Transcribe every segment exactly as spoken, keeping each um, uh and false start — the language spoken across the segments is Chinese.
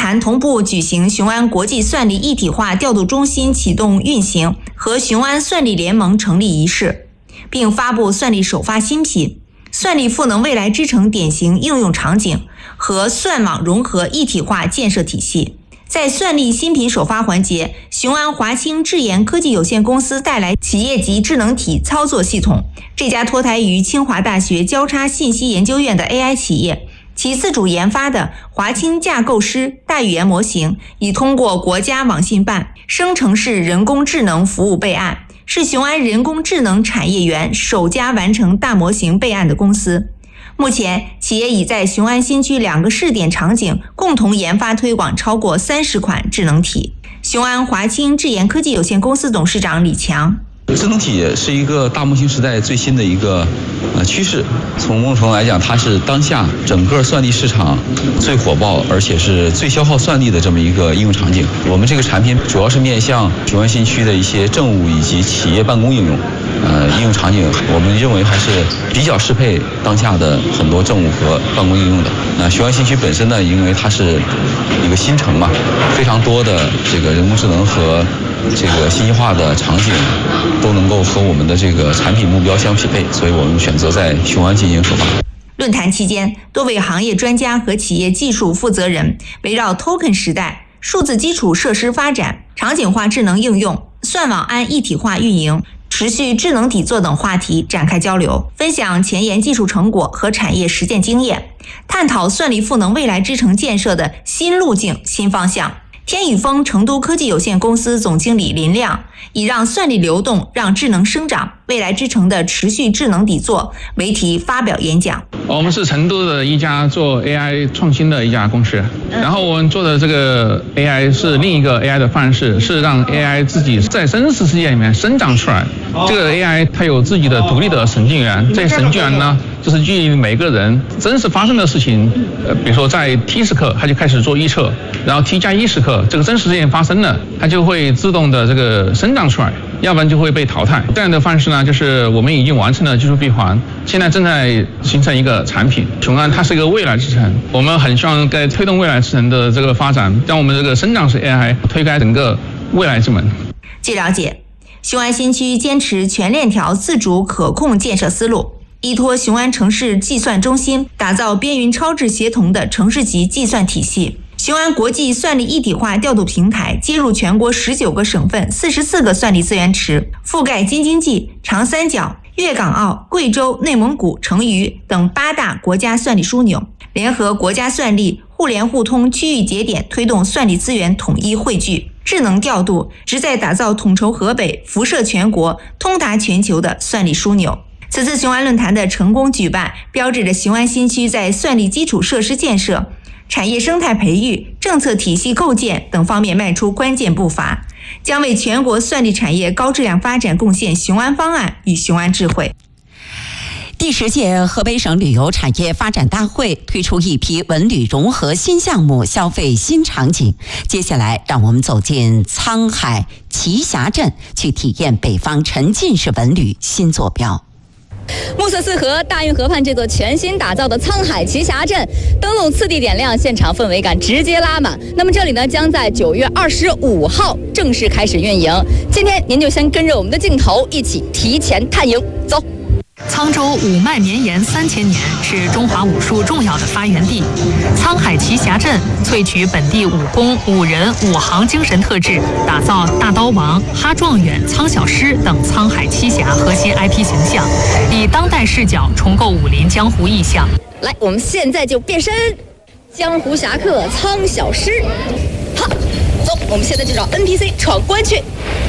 坛同步举行雄安国际算力一体化调度中心启动运行和雄安算力联盟成立仪式，并发布算力首发新品算力赋能未来之城典型应用场景和算网融合一体化建设体系。在算力新品首发环节，雄安华清智研科技有限公司带来企业级智能体操作系统。这家脱胎于清华大学交叉信息研究院的 A I 企业，其自主研发的华清架构师大语言模型已通过国家网信办生成式人工智能服务备案，是雄安人工智能产业园首家完成大模型备案的公司。目前，企业已在雄安新区两个试点场景共同研发推广超过三十款智能体。雄安华清智研科技有限公司董事长李强。 智能体是一个大模型时代最新的一个呃趋势，从某种程度来讲，它是当下整个算力市场最火爆而且是最消耗算力的这么一个应用场景。我们这个产品主要是面向雄安新区的一些政务以及企业办公应用，呃应用场景，我们认为还是比较适配当下的很多政务和办公应用的。那雄安新区本身呢，因为它是一个新城嘛，非常多的这个人工智能和这个信息化的场景都能够和我们的这个产品目标相匹配，所以我们选择在雄安进行首发。 论坛期间，多位行业专家和企业技术负责人围绕 token 时代、数字基础设施发展、场景化智能应用、算网安一体化运营、持续智能底座等话题展开交流，分享前沿技术成果和产业实践经验，探讨算力赋能未来之城建设的新路径、新方向。天宇峰成都科技有限公司总经理林亮以让算力流动，让智能生长，未来之城的持续智能底座为题发表演讲。 我们是成都的一家做 A I 创新的一家公司，然后我们做的这个 A I 是另一个 A I 的范式，是让 A I 自己在真实世界里面生长出来。这个 A I 它有自己的独立的神经元，这些神经元呢，就是基于每个人真实发生的事情，呃，比如说在 T 时刻，它就开始做预测，然后 T 加一时刻，这个真实事件发生了，它就会自动的这个生长出来，要不然就会被淘汰。这样的方式呢，就是我们已经完成了技术闭环，现在正在形成一个产品。雄安它是一个未来之城，我们很希望在推动未来之城的这个发展，让我们这个生长式 A I 推开整个未来之门。 据了解，雄安新区坚持全链条自主可控建设思路，依托雄安城市计算中心，打造边云超智协同的城市级计算体系。雄安国际算力一体化调度平台接入全国十九个省份、四十四个算力资源池，覆盖京津冀、长三角、粤港澳、贵州、内蒙古、成渝等八大国家算力枢纽，联合国家算力互联互通区域节点，推动算力资源统一汇聚、智能调度，旨在打造统筹河北、辐射全国、通达全球的算力枢纽。此次雄安论坛的成功举办，标志着雄安新区在算力基础设施建设、产业生态培育、政策体系构建等方面迈出关键步伐，将为全国算力产业高质量发展贡献雄安方案与雄安智慧。 第十届河北省旅游产业发展大会推出一批文旅融合新项目、消费新场景。接下来，让我们走进沧海奇峡镇，去体验北方沉浸式文旅新坐标。 暮色四合，大运河畔这座全新打造的沧海奇峡镇，灯笼次第点亮，现场氛围感直接拉满。那么这里呢，将在九月二十五号正式开始运营。今天您就先跟着我们的镜头一起提前探营，走。 沧州五脉绵延三千年，是中华武术重要的发源地。沧海奇峡镇萃取本地武功、武人、武行精神特质，打造大刀王、哈状元、苍小师等沧海七侠核心 I P 形象，以当代视角重构武林江湖意象。 来，我们现在就变身江湖侠客苍小师。哈，走，我们现在就找 N P C 闯关去。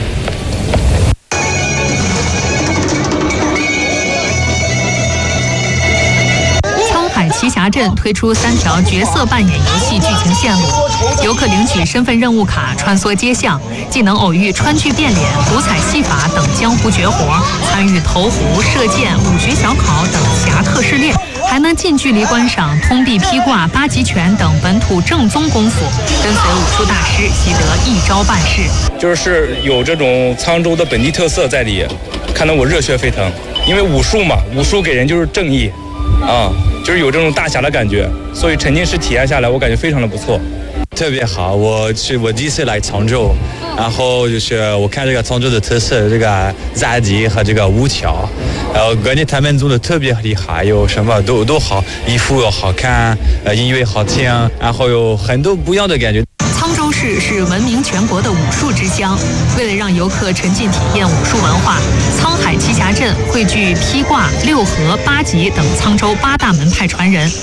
奇峡镇推出三条角色扮演游戏剧情线路，游客领取身份任务卡，穿梭街巷，既能偶遇川剧变脸、五彩戏法等江湖绝活，参与投壶、射箭、武学小考等侠客试炼，还能近距离观赏通臂劈挂、八极拳等本土正宗功夫，跟随武术大师习得一招半式。 就是有这种沧州的本地特色在里，看得我热血沸腾。因为武术嘛，武术给人就是正义啊。就是有这种大侠的感觉，所以沉浸式体验下来，我感觉非常的不错。 特别好，我是我第一次来沧州，然后就是我看这个沧州的特色，这个杂技和这个舞跳，然后感觉他们做的特别厉害，有什么都都好，衣服又好看，呃，音乐好听，然后有很多不一样的感觉。 沧州市是闻名全国的武术之乡，为了让游客沉浸体验武术文化，沧海奇侠镇汇聚披挂、六合、八极等沧州八大门派传人。